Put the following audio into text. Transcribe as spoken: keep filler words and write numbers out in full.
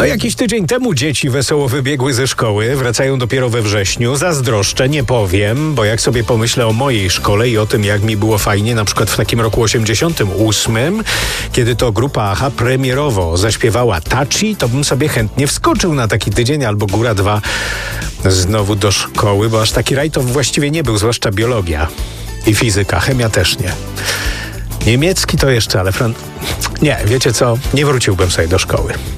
jakiś tydzień temu dzieci wesoło wybiegły ze szkoły, wracają dopiero we wrześniu. Zazdroszczę, nie powiem, bo jak sobie pomyślę o mojej szkole i o tym, jak mi było fajnie, na przykład w takim roku osiemdziesiątym ósmym, kiedy to grupa Aha premierowo zaśpiewała Tachi, to bym sobie chętnie wskoczył na taki tydzień albo góra dwa znowu do szkoły, bo aż taki raj to właściwie nie był, zwłaszcza biologia i fizyka, chemia też nie. Niemiecki to jeszcze, ale fran... Nie, wiecie co, nie wróciłbym sobie do szkoły.